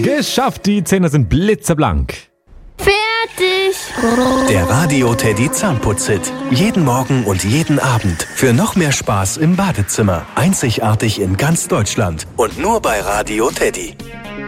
Geschafft, die Zähne sind blitzeblank. Fertig. Der Radio Teddy Zahnputz-Hit. Jeden Morgen und jeden Abend. Für noch mehr Spaß im Badezimmer. Einzigartig in ganz Deutschland. Und nur bei Radio Teddy.